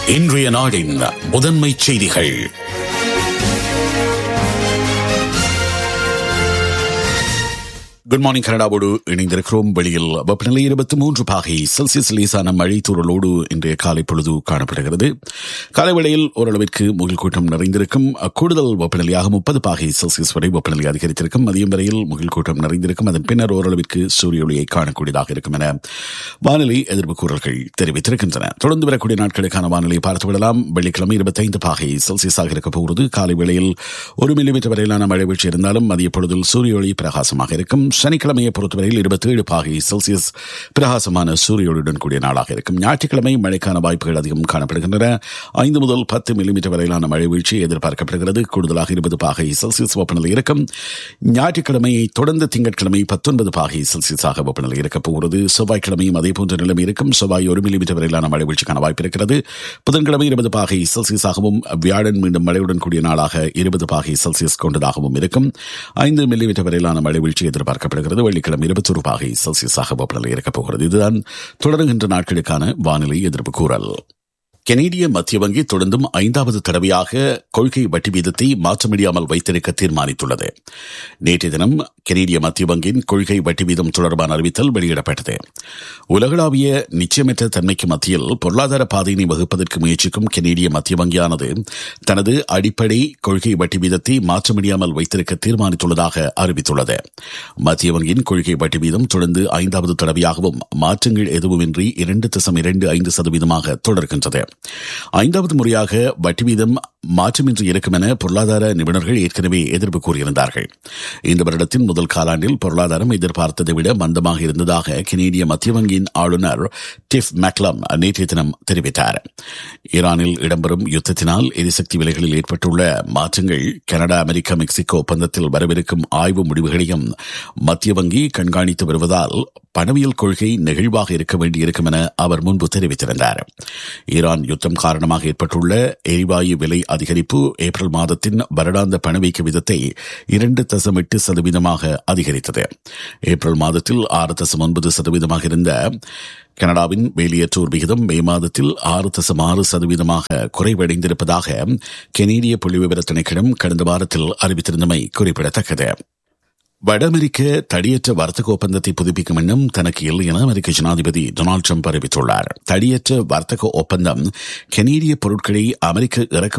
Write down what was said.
இன்றைய நாடின் முதன்மை செய்திகள். குட் மார்னிங் கனடாவோடு இணைந்திருக்கிறோம். வெளியில் வெப்பநிலை 23 பாகை செல்சியஸ் லேசான மழை தூறலோடு இன்றைய காலை பொழுது காணப்படுகிறது. காலை வேளையில் ஓரளவிற்கு முகில் கூட்டம் நிறைந்திருக்கும். கூடுதல் வெப்பநிலையாக 30 பாகை செல்சியஸ் வரை வெப்பநிலை அதிகரித்திருக்கும். மதியம் வரையில் முகில் கூட்டம் நிறைந்திருக்கும். அதன் பின்னர் ஓரளவிற்கு சூரிய ஒளியை காணக்கூடியதாக இருக்கும் என வானிலை எதிர்ப்பு கூறல்கள் தெரிவித்திருக்கின்றன. தொடர்ந்து வரக்கூடிய நாட்களுக்கான வானிலையை பார்த்துவிடலாம். வெள்ளிக்கிழமை 25 பாகை செல்சியஸாக இருக்கப் போகிறது. காலை வேளையில் 1 மில்லிமீட்டர் வரையிலான மழை வீழ்ச்சி இருந்தாலும் மதிய பொழுதில் சூரிய ஒளி பிரகாசமாக இருக்கும். சனிக்கிழமையை பொறுத்தவரையில் 27 பாகை செல்சியஸ் பிரகாசமான சூரியோடுடன் கூடிய நாளாக இருக்கும். ஞாயிற்றுக்கிழமை மழைக்கான வாய்ப்புகள் அதிகம் காணப்படுகின்றன. 5 முதல் 10 மில்லிமீட்டர் வரையிலான மழை வீழ்ச்சி எதிர்பார்க்கப்படுகிறது. கூடுதலாக 20 பாகை செல்சியஸ் வெப்பநிலை இருக்கும். ஞாயிற்றுக்கிழமையை தொடர்ந்து திங்கட்கிழமை 19 பாகை செல்சியஸாக வெப்பநிலை இருக்கப் போகிறது. செவ்வாய்க்கிழமையும் அதே போன்ற நிலைமை இருக்கும். செவ்வாய் 1 மில்லிமீட்டர் வரையிலான மழை வீழ்ச்சிக்கான வாய்ப்பு இருக்கிறது. புதன்கிழமை 20 பாகை செல்சியஸாகவும், வியாழன் மீண்டும் மழையுடன் கூடிய நாளாக 20 பாகை செல்சியஸ் கொண்டதாகவும் இருக்கும். 5 மில்லிமீட்டர் வரையிலான மழை வீழ்ச்சி எதிர்பார்க்கப்படுகிறது. வெள்ளிக்கிழமை 21 பாகை செல்சியஸாக வெப்பநிலை இருக்கப் போகிறது. இதுதான் தொடர்கின்ற நாட்களுக்கான வானிலை எதிர்ப்பு கூறல். கனேடிய மத்திய வங்கி தொடர்ந்தும் 5வது தடவையாக கொள்கை வட்டி வீதத்தை மாற்ற முடியாமல் வைத்திருக்க தீர்மானித்துள்ளது. நேற்றைய தினம் கனேடிய மத்திய வங்கியின் கொள்கை வட்டி வீதம் தொடர்பான அறிவித்தல் வெளியிடப்பட்டது. உலகளாவிய நிச்சயமற்ற தன்மைக்கு மத்தியில் பொருளாதார பாதையினை வகுப்பதற்கு முயற்சிக்கும் கனேடிய மத்திய வங்கியானது தனது அடிப்படை கொள்கை வட்டி வீதத்தை மாற்ற முடியாமல் வைத்திருக்க தீர்மானித்துள்ளதாக அறிவித்துள்ளது. மத்திய வங்கியின் கொள்கை வட்டி வீதம் தொடர்ந்து 5வது தடவையாகவும் மாற்றங்கள் எதுவுமின்றி 2.25% தொடர்கின்றது. 5வது முறையாக வட்டி வீதம் மாற்றமின்றி இருக்கும் என பொருளாதார நிபுணர்கள் ஏற்கனவே எதிர்ப்பு கூறியிருந்தார்கள். இந்த வருடத்தின் முதல் காலாண்டில் பொருளாதாரம் எதிர்பார்த்ததை விட மந்தமாக இருந்ததாக கனேடிய மத்திய வங்கியின் ஆளுநர் டிஃப் மேக்லம் நேற்றைய தினம் தெரிவித்தார். ஈரானில் இடம்பெறும் யுத்தத்தினால் எரிசக்தி விலைகளில் ஏற்பட்டுள்ள மாற்றங்கள் கனடா, அமெரிக்கா, மெக்சிகோ ஒப்பந்தத்தில் வரவிருக்கும் ஆய்வு முடிவுகளையும் மத்திய வங்கி கண்காணித்து வருவதால் பணவியல் கொள்கை நெகிழ்வாக இருக்க வேண்டியிருக்கும் என அவர் முன்பு தெரிவித்திருந்தார். ஈரான் யுத்தம் காரணமாக ஏற்பட்டுள்ள எரிவாயு விலை அதிகரிப்பு ஏப்ரல் மாதத்தின் வருடாந்த பணவீக்க விதத்தை 2.8% அதிகரித்தது. ஏப்ரல் மாதத்தில் 6.9% இருந்த கனடாவின் வெளியேற்றோர் விகிதம் மே மாதத்தில் 6.6% குறைவடைந்திருப்பதாக கனேடிய புள்ளிவிவர திணைக்களம் கடந்த வாரத்தில் அறிவித்திருந்தமை குறிப்பிடத்தக்கது. வட அமெரிக்க தடியற்ற வர்த்தக ஒப்பந்தத்தை புதுப்பிக்கும் எண்ணம் தனக்கு இல்லை என அமெரிக்க ஜனாதிபதி டொனால்டு டிரம்ப் அறிவித்துள்ளார். தடியற்ற வர்த்தக ஒப்பந்தம் கனேடிய பொருட்களை அமெரிக்க இறக்குமதி